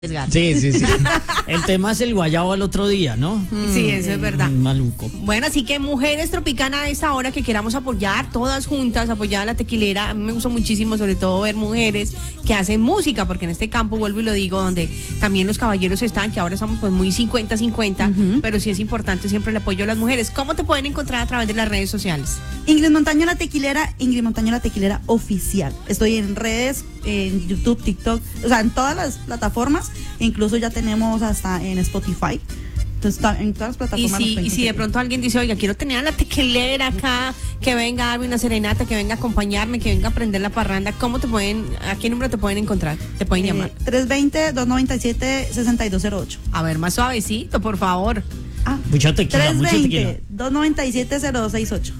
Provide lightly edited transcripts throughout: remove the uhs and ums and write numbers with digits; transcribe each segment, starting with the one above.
Sí. El tema es el guayabo al otro día, ¿no? Sí, eso es verdad. Maluco. Bueno, así que Mujeres Tropicana a esta hora que queramos apoyar todas juntas, apoyar a la tequilera. A mí me gusta muchísimo, sobre todo ver mujeres que hacen música, porque en este campo, vuelvo y lo digo, donde también los caballeros están, que ahora estamos pues muy 50-50, pero sí es importante siempre el apoyo a las mujeres. ¿Cómo te pueden encontrar a través de las redes sociales? Ingrid Montaño la tequilera, Ingrid Montaño la tequilera oficial. Estoy en redes, en YouTube, TikTok, o sea, en todas las plataformas. Incluso ya tenemos hasta en Spotify. Entonces, en todas las plataformas. Y si de pronto alguien dice, oiga, quiero tener a la tequilera acá, que venga a darme una serenata, que venga a acompañarme, que venga a prender la parranda, ¿a qué número te pueden encontrar? ¿Te pueden llamar? 320-297-6208. A ver, más suavecito, por favor. Mucha tequila, mucha tequila. 320-297-0268.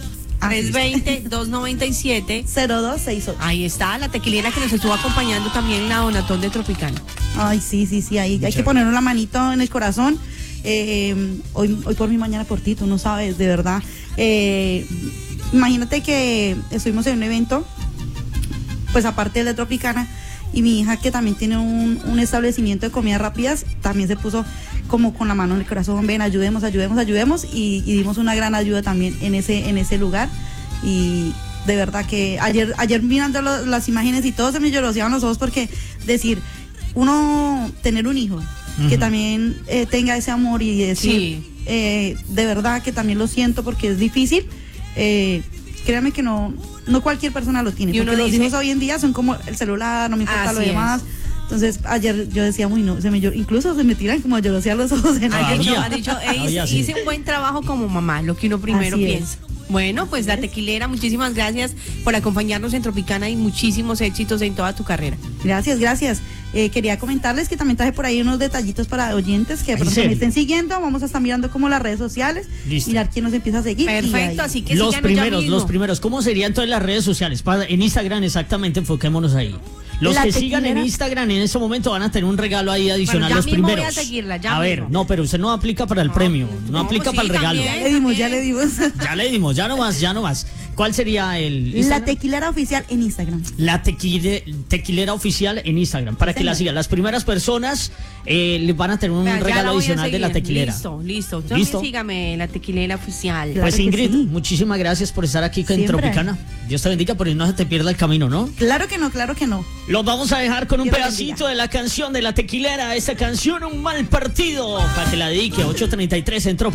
320-297-0268. Ahí está, la tequilera que nos estuvo acompañando también en la Donatón de Tropicana. Ay, sí, ahí hay que ponerle la manito en el corazón. Hoy por mí, mañana por ti, tú no sabes, de verdad. Imagínate que estuvimos en un evento, pues aparte de Tropicana, y mi hija, que también tiene un establecimiento de comidas rápidas, también se puso como con la mano en el corazón: ven, ayudemos, y dimos una gran ayuda también en ese lugar. Y de verdad que ayer mirando las imágenes y todo se me lloroseaban los ojos, porque decir, uno tener un hijo que también tenga ese amor y decir, de verdad que también lo siento, porque es difícil. Créame que no cualquier persona lo tiene, porque los hijos hoy en día son como el celular, no me importa lo demás. Entonces ayer yo decía, uy, no, incluso se me tiran como a llorosear los ojos. Ha dicho, hice un buen trabajo como mamá, lo que uno primero piensa. Bueno, pues la tequilera, muchísimas gracias por acompañarnos en Tropicana y muchísimos éxitos en toda tu carrera. Gracias. Quería comentarles que también traje por ahí unos detallitos para oyentes que de pronto me estén siguiendo. Vamos a estar mirando como las redes sociales. Listo. Mirar quién nos empieza a seguir. Perfecto, así que los primeros. ¿Cómo serían entonces las redes sociales? En Instagram, exactamente, enfoquémonos ahí. Los que sigan en Instagram en ese momento van a tener un regalo ahí adicional, los primeros. Voy a seguirla, a ver, no, pero usted no aplica para el premio, no aplica para el regalo. Ya le dimos. Ya no más. ¿Cuál sería el Instagram? La tequilera oficial en Instagram. La tequilera oficial en Instagram, para que la sigan. Las primeras personas les van a tener un regalo adicional de la tequilera. Listo. Entonces sígame, la tequilera oficial. Pues Ingrid, muchísimas gracias por estar aquí en Tropicana. Dios te bendiga, por no se te pierda el camino, ¿no? Claro que no. Los vamos a dejar con un pedacito de la canción de la tequilera. Esta canción, Un Mal Partido, para que la dedique. 8:33 en Tropicana.